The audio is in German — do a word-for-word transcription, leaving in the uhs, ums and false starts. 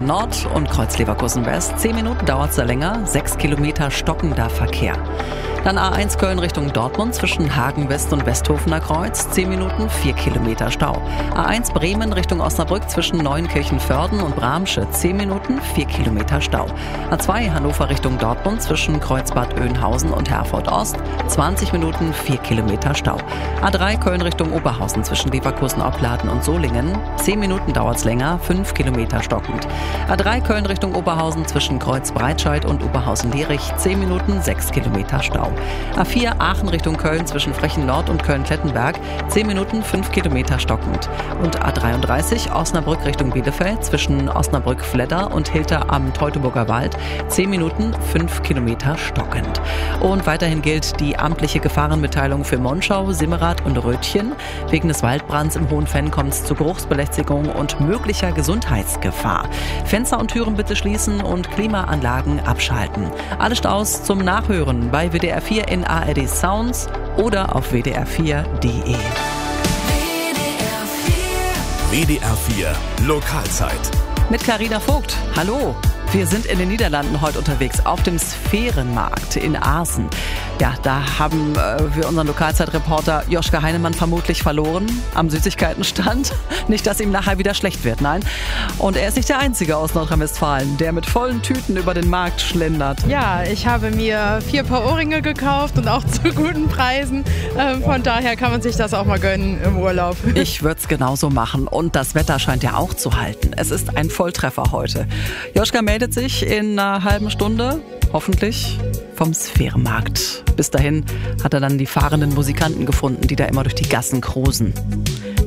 Nord und Kreuz Leverkusen West. Zehn Minuten dauert es da länger, sechs Kilometer stockender Verkehr. Dann A eins Köln Richtung Dortmund zwischen Hagen West und Westhofener Kreuz. zehn Minuten, vier Kilometer Stau. A eins Bremen Richtung Osnabrück zwischen Neunkirchen-Vörden und Bramsche. zehn Minuten, vier Kilometer Stau. A zwei Hannover Richtung Dortmund zwischen Kreuzbad Oeynhausen und Herford Ost. zwanzig Minuten, vier Kilometer Stau. A drei Köln Richtung Oberhausen zwischen Leverkusen-Opladen und Solingen. zehn Minuten dauert's länger, fünf Kilometer stockend. A drei Köln Richtung Oberhausen zwischen Kreuz Breitscheid und Oberhausen-Lierich. zehn Minuten, sechs Kilometer Stau. A vier Aachen Richtung Köln zwischen Frechen Nord und Köln-Klettenberg. zehn Minuten, fünf Kilometer stockend. Und A dreiunddreißig Osnabrück Richtung Bielefeld zwischen Osnabrück-Fledder und Hilter am Teutoburger Wald. zehn Minuten, fünf Kilometer stockend. Und weiterhin gilt die amtliche Gefahrenmitteilung für Monschau, Simmerath und Rötchen. Wegen des Waldbrands im Hohen Fenn kommt es zu Geruchsbelästigung und möglicher Gesundheitsgefahr. Fenster und Türen bitte schließen und Klimaanlagen abschalten. Alle Staus zum Nachhören bei W D R vier in A R D Sounds oder auf w d r vier punkt d e. W D R vier Lokalzeit. Mit Carina Vogt. Hallo. Wir sind in den Niederlanden heute unterwegs auf dem Sphärenmarkt in Aarsen. Ja, da haben äh, wir unseren Lokalzeitreporter Joschka Heinemann vermutlich verloren am Süßigkeitenstand. Nicht, dass ihm nachher wieder schlecht wird, nein. Und er ist nicht der Einzige aus Nordrhein-Westfalen, der mit vollen Tüten über den Markt schlendert. Ja, ich habe mir vier Paar Ohrringe gekauft und auch zu guten Preisen. Ähm, von daher kann man sich das auch mal gönnen im Urlaub. Ich würde es genauso machen. Und das Wetter scheint ja auch zu halten. Es ist ein Volltreffer heute. Joschka meldet sich in einer halben Stunde, hoffentlich, vom Sphärenmarkt. Bis dahin hat er dann die fahrenden Musikanten gefunden, die da immer durch die Gassen cruisen.